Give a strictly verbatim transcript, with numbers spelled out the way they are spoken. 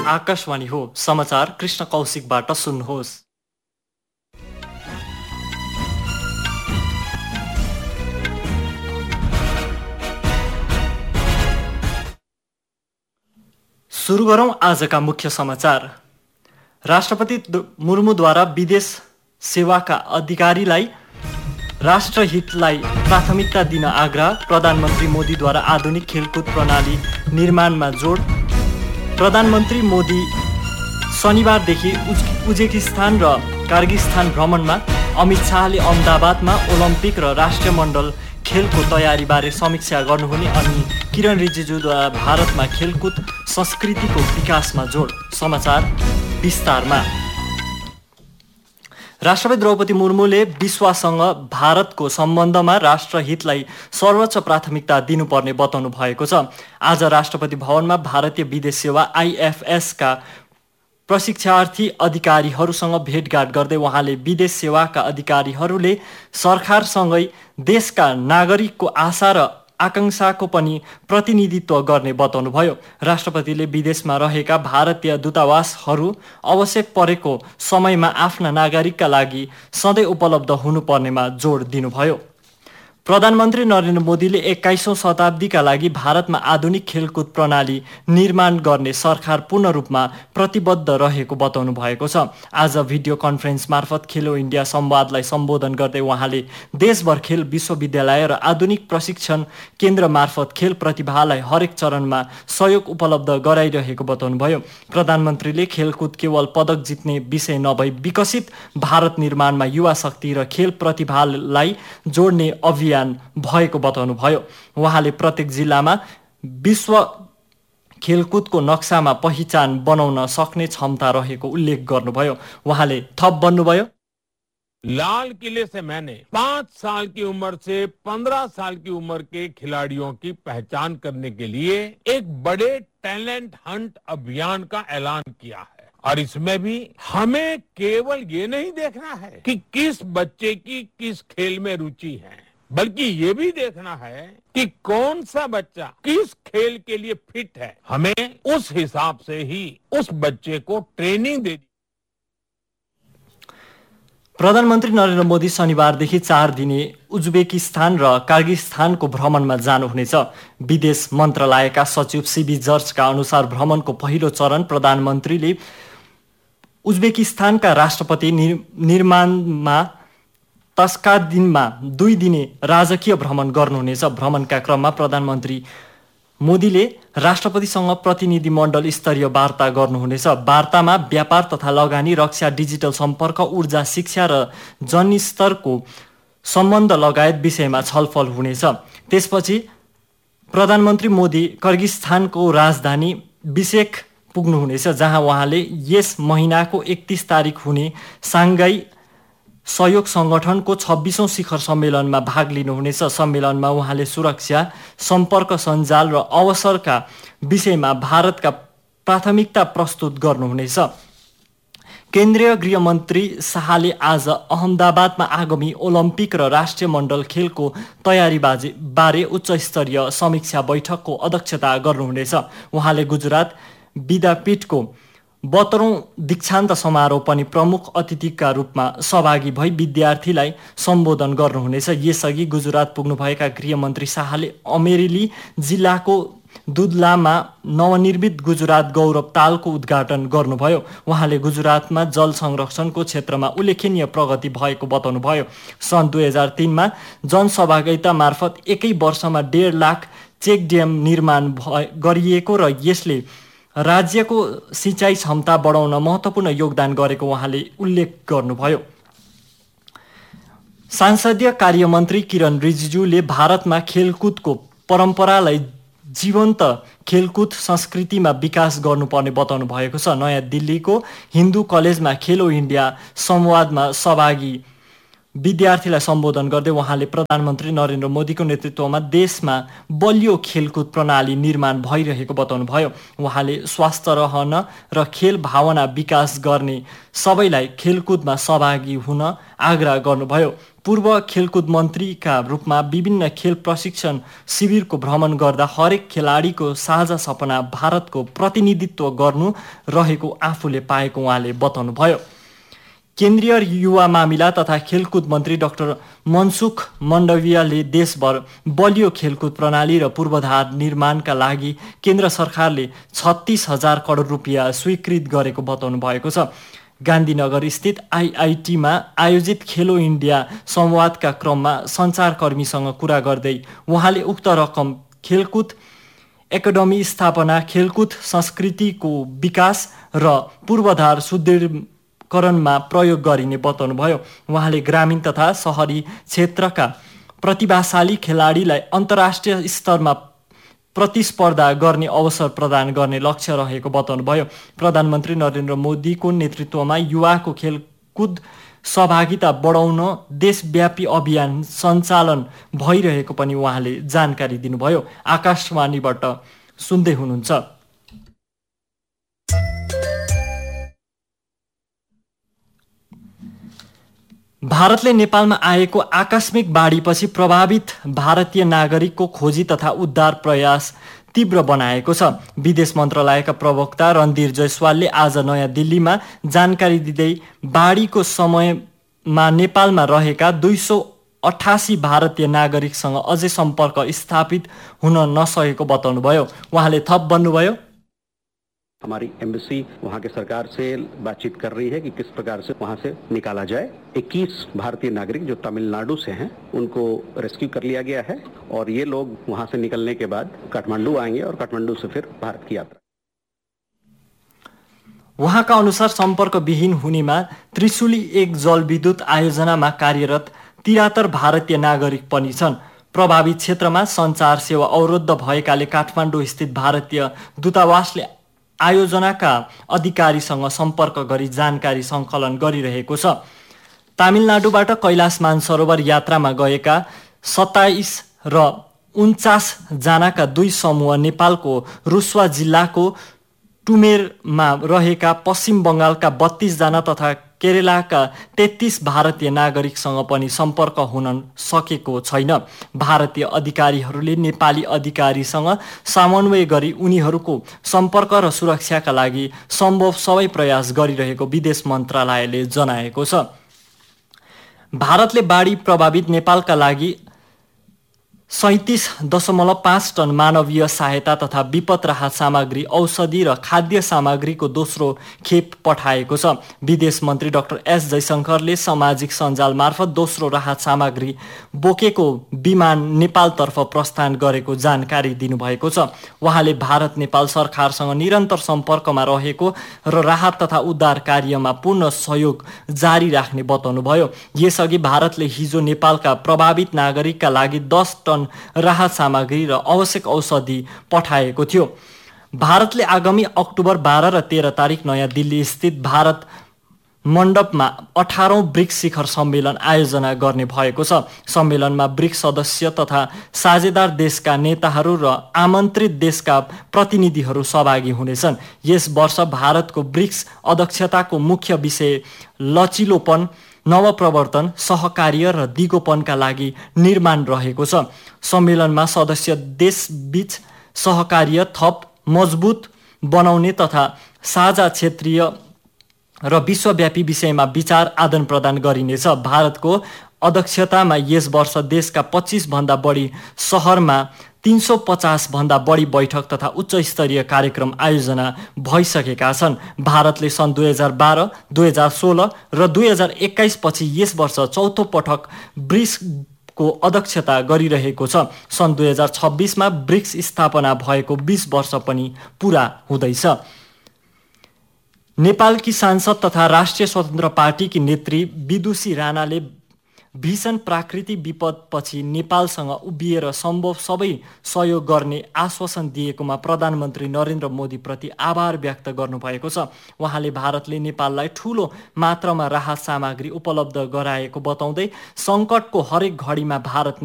आकाशवाणी हो। समाचार कृष्ण कौशिकबाट सुन्नुहोस्। सुरु गरौं आजका मुख्य समाचार। राष्ट्रपति मुर्मुद्वारा विदेश सेवाका अधिकारीलाई राष्ट्रहितलाई प्राथमिकता दिन आग्रह। प्रधानमन्त्री मोदीद्वारा आधुनिक खेलकुद प्रणाली निर्माणमा जोड। प्रधानमन्त्री मोदी शनिबारदेखि उज्बेकिस्तान र किर्गिस्तान भ्रमणमा। अमित शाहले अहमदाबादमा ओलम्पिक र राष्ट्रमण्डल खेलको तयारीबारे समीक्षा गर्नुहुने। अनि किरण रिजिजूद्वारा भारतमा खेलकुद संस्कृतिको विकासमा जोड। समाचार विस्तारमा। राष्ट्रपति द्रौपदी मुर्मुले विश्वसँग भारतको सम्बन्धमा राष्ट्रहितलाई सर्वोच्च प्राथमिकता दिनुपर्ने बताउनु भएको छ। आज राष्ट्रपति भवनमा भारतीय विदेश सेवा आइएफएसका प्रशिक्षार्थी अधिकारीहरूसँग भेटघाट गर्दै उहाँले विदेश सेवाका अधिकारीहरूले सरकारसँगै देशका नागरिकको आशा र आकांक्षाको पनि प्रतिनिधित्व गर्ने बताउनुभयो। राष्ट्रपतिले विदेशमा रहेका भारतीय दूतावासहरू आवश्यक परेको समयमा आफ्ना नागरिकका लागि सधैँ उपलब्ध हुनुपर्नेमा जोड दिनुभयो। प्रधानमन्त्री नरेन्द्र मोदीले एक्काइसौँ शताब्दीका लागि भारतमा आधुनिक खेलकुद प्रणाली निर्माण गर्ने सरकार पूर्ण रूपमा प्रतिबद्ध रहेको बताउनु भएको छ। आज भिडियो कन्फरेन्स मार्फत खेलो इन्डिया संवादलाई सम्बोधन गर्दै उहाँले देशभर खेल विश्वविद्यालय र आधुनिक प्रशिक्षण केन्द्र मार्फत खेल प्रतिभालाई हरेक चरणमा सहयोग उपलब्ध गराइरहेको बताउनुभयो। प्रधानमन्त्रीले खेलकुद केवल पदक जित्ने विषय नभई विकसित भारत निर्माणमा युवा शक्ति र खेल प्रतिभालाई जोड्ने अभियान भएको बताउनुभयो। उहाँले प्रत्येक जिल्लामा विश्व खेलकुदको नक्सामा पहिचान बनाउन सक्ने क्षमता रहेको उल्लेख गर्नुभयो। उहाँले थप भन्नुभयो, लाल किले से मैंने पांच साल की उम्र से पंद्रह साल की उम्र के खिलाड़ियों की पहचान करने के लिए एक बड़े टैलेंट हंट अभियान का ऐलान किया है। और इसमें भी हमें केवल ये नहीं देखना है कि किस बच्चे की किस खेल में रुचि है, बल्कि ये भी देखना है कि कौन सा बच्चा किस खेल के लिए फिट है। हमें उस हिसाब से ही उस बच्चे को ट्रेनिंग दे दी। प्रधानमन्त्री नरेन्द्र मोदी शनिबारदेखि चार दिने उज्बेकिस्तान र किर्गिस्तानको भ्रमणमा जानुहुनेछ। विदेश मन्त्रालयका सचिव सीबी जर्जका अनुसार भ्रमणको पहिलो चरण प्रधानमन्त्रीले उज्बेकिस्तानका राष्ट्रपति निर्माणमा तस्कादिनमा दुई दिने राजकीय भ्रमण गर्नुहुनेछ। भ्रमणका क्रममा प्रधानमन्त्री मोदीले राष्ट्रपतिसँग प्रतिनिधिमण्डल स्तरीय वार्ता गर्नुहुनेछ। वार्तामा व्यापार तथा लगानी, रक्षा, डिजिटल सम्पर्क, ऊर्जा, शिक्षा र जनस्तरको सम्बन्ध लगायत विषयमा छलफल हुनेछ। त्यसपछि प्रधानमन्त्री मोदी किर्गिस्तानको राजधानी बिश्केक पुग्नुहुनेछ, जहाँ उहाँले यस महिनाको एकतीस तारिक हुने साङ्घाई सहयोग संगठनको छब्बीसौं शिखर सम्मेलनमा भाग लिनुहुनेछ। सम्मेलनमा उहाँले सुरक्षा, सम्पर्क, सञ्जाल र अवसरका विषयमा भारतका प्राथमिकता प्रस्तुत गर्नुहुनेछ। केन्द्रीय गृहमन्त्री शाहले आज अहमदाबादमा आगामी ओलम्पिक र राष्ट्रमण्डल खेलको तयारी बारे उच्चस्तरीय समीक्षा बैठकको अध्यक्षता गर्नुहुनेछ। उहाँले गुजरात विद्यापीठको बहत्तरौं दीक्षान्त समारोह पनि प्रमुख अतिथिका रूपमा सहभागी भई विद्यार्थीलाई सम्बोधन गर्नुहुनेछ। यसअघि गुजरात पुग्नुभएका गृहमन्त्री शाहले अमेरेली जिल्लाको दुधलामा नवनिर्मित गुजरात गौरव तालको उद्घाटन गर्नुभयो। उहाँले गुजरातमा जल संरक्षणको क्षेत्रमा उल्लेखनीय प्रगति भएको बताउनुभयो। सन् दुई हजार तीनमा जनसहभागिता मार्फत एकै वर्षमा डेढ लाख चेक ड्याम निर्माण गरिएको र यसले राज्यको सिँचाइ क्षमता बढाउन महत्त्वपूर्ण योगदान गरेको उहाँले उल्लेख गर्नुभयो। संसदीय कार्यमन्त्री किरण रिजिजूले भारतमा खेलकुदको परम्परालाई जीवन्त खेलकुद संस्कृतिमा विकास गर्नुपर्ने बताउनु भएको छ। नयाँ दिल्लीको हिन्दू कलेजमा खेलो इन्डिया संवादमा सहभागी विद्यार्थीलाई सम्बोधन गर्दै उहाँले प्रधानमन्त्री नरेन्द्र मोदीको नेतृत्वमा देशमा बलियो खेलकुद प्रणाली निर्माण भइरहेको बताउनुभयो। उहाँले स्वस्थ रहन र खेल भावना विकास गर्ने सबैलाई खेलकुदमा सहभागी हुन आग्रह गर्नुभयो। पूर्व खेलकुद मन्त्रीका रूपमा विभिन्न खेल प्रशिक्षण शिविरको भ्रमण गर्दा हरेक खेलाडीको साझा सपना भारतको प्रतिनिधित्व गर्नु रहेको आफूले पाएको उहाँले बताउनुभयो। केन्द्रीय युवा मामिला तथा खेलकुद मन्त्री डाक्टर मनसुख मण्डवियाले देशभर बलियो खेलकुद प्रणाली र पूर्वाधार निर्माणका लागि केन्द्र सरकारले छत्तीस हजार करोड रुपियाँ स्वीकृत गरेको बताउनु भएको छ। गान्धीनगर स्थित आइआइटीमा आयोजित खेलो इन्डिया संवादका क्रममा सञ्चारकर्मीसँग कुरा गर्दै उहाँले उक्त रकम खेलकुद एकाडेमी स्थापना, खेलकुद संस्कृतिको विकास र पूर्वाधार सुदृढीकरणमा प्रयोग गरिने बताउनुभयो। उहाँले ग्रामीण तथा शहरी क्षेत्रका प्रतिभाशाली खेलाडीलाई अन्तर्राष्ट्रिय स्तरमा प्रतिस्पर्धा गर्ने अवसर प्रदान गर्ने लक्ष्य रहेको बताउनुभयो। प्रधानमन्त्री नरेन्द्र मोदीको नेतृत्वमा युवाको खेलकुद सहभागिता बढाउन देशव्यापी अभियान सञ्चालन भइरहेको पनि उहाँले जानकारी दिनुभयो। आकाशवाणीबाट सुन्दै हुनुहुन्छ। भारतले नेपालमा आएको आकस्मिक बाढीपछि प्रभावित भारतीय नागरिकको खोजी तथा उद्धार प्रयास तीव्र बनाएको छ। विदेश मन्त्रालयका प्रवक्ता रणधीर जयसवालले आज नयाँ दिल्लीमा जानकारी दिँदै बाढीको समयमा नेपालमा रहेका दुई सौ अठासी भारतीय नागरिकसँग अझै सम्पर्क स्थापित हुन नसकेको बताउनुभयो। उहाँले थप भन्नुभयो, हमारी एम्बेसी वहाँ के सरकार से बातचीत कर रही है कि किस प्रकार से वहाँ से निकाला जाए। इक्कीस भारतीय नागरिक जो तमिलनाडु से हैं उनको रेस्क्यू कर लिया गया है और ये लोग वहाँ से निकलने के बाद काठमांडू आएंगे और काठमांडू से फिर भारत की यात्रा। उहाँका अनुसार सम्पर्क विहीन हुनेमा त्रिशुली एक जलविद्युत आयोजनामा कार्यरत तिहत्तर भारतीय नागरिक पनि छन्। प्रभावित क्षेत्रमा सञ्चार सेवा अवरुद्ध भएकाले काठमाडौँ स्थित भारतीय दूतावासले आयोजनाका अधिकारीसँग सम्पर्क गरी जानकारी सङ्कलन गरिरहेको छ। तमिलनाडुबाट कैलाश मानसरोवर यात्रामा गएका सत्ताइस र उन्चास जनाका दुई समूह नेपालको रुसवा जिल्लाको टुमेरमा रहेका पश्चिम बङ्गालका बत्तीस जना तथा केरलाका तेत्तीस भारतीय नागरिकसँग पनि सम्पर्क हुन सकेको छैन। भारतीय अधिकारीहरूले नेपाली अधिकारीसँग समन्वय गरी उनीहरूको सम्पर्क र सुरक्षाका लागि सम्भव सबै प्रयास गरिरहेको विदेश मन्त्रालयले जनाएको छ। भारतले बाढी प्रभावित नेपालका लागि सैंतीस दशमलव पाँच टन मानवीय सहायता तथा विपद राहत सामग्री, औषधि र खाद्य सामग्रीको दोस्रो खेप पठाएको छ। विदेश मन्त्री डाक्टर एस जयशंकरले सामाजिक सञ्जाल मार्फत दोस्रो राहत सामग्री बोकेको विमान नेपालतर्फ प्रस्थान गरेको जानकारी दिनुभएको छ। उहाँले भारत नेपाल सरकारसँग निरन्तर सम्पर्कमा रहेको र राहत तथा उद्धार कार्यमा पूर्ण सहयोग जारी राख्ने बताउनुभयो। यसअघि भारतले हिजो नेपालका प्रभावित नागरिकका लागि दस टन राहत सामग्री र आवश्यक औषधि पठाएको थियो। भारतले आगामी अक्टोबर बाह्र र तेह्र तारिक नयाँ दिल्ली स्थित भारत मण्डपमा अठारौं ब्रिक्स शिखर सम्मेलन आयोजना गर्ने भएको छ। सम्मेलनमा ब्रिक्स सदस्य तथा साझेदार देशका नेताहरू र आमन्त्रित देशका प्रतिनिधिहरू सहभागी हुनेछन्। यस वर्ष भारतको ब्रिक्स अध्यक्षताको मुख्य विषय लचिलोपन, नवप्रवर्तन, सहकार्य र दिगोपनका लागि निर्माण रहेको छ। सम्मेलनमा सदस्य देशबीच सहकार्य थप मजबुत बनाउने तथा साझा क्षेत्रीय र विश्वव्यापी विषयमा विचार आदान प्रदान गरिनेछ। भारतको अध्यक्षतामा यस वर्ष देशका पच्चीस भन्दा बढी शहरमा तीन सौ पचास भन्दा बढी बैठक तथा उच्च स्तरीय कार्यक्रम आयोजना भइसकेका छन्। भारतले सन् दुई हजार बाह्र, दुई हजार सोह्र र दुई हजार एक्काइस पछि यस वर्ष चौथो पटक ब्रिक्सको अध्यक्षता गरिरहेको छ। सन् दुई हजार छब्बिसमा ब्रिक्स स्थापना भएको बीस वर्ष पनि पूरा हुँदैछ। नेपालकी सांसद तथा राष्ट्रिय स्वतन्त्र पार्टीकी नेत्री विदुषी राणाले भीषण प्राकृतिक विपदपछि नेपालसँग उभिएर सम्भव सबै सहयोग गर्ने आश्वासन दिएकोमा प्रधानमन्त्री नरेन्द्र मोदीप्रति आभार व्यक्त गर्नुभएको छ। उहाँले भारतले नेपाललाई ठूलो मात्रामा राहत सामग्री उपलब्ध गराएको बताउँदै सङ्कटको हरेक घडीमा भारत